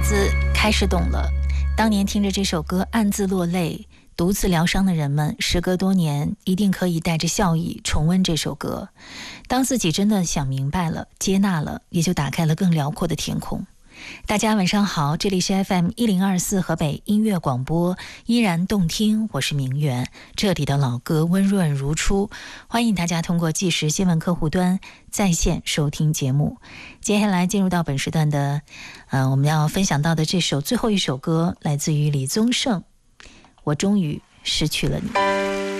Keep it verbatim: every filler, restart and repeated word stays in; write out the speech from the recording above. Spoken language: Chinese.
子开始懂了。当年听着这首歌暗自落泪，独自疗伤的人们，时隔多年一定可以带着笑意重温这首歌。当自己真的想明白了，接纳了，也就打开了更辽阔的天空。大家晚上好，这里是 F M 一零二四河北音乐广播，依然动听，我是明媛，这里的老歌温润如初，欢迎大家通过即时新闻客户端在线收听节目。接下来进入到本时段的呃，我们要分享到的这首最后一首歌，来自于李宗盛，我终于失去了你。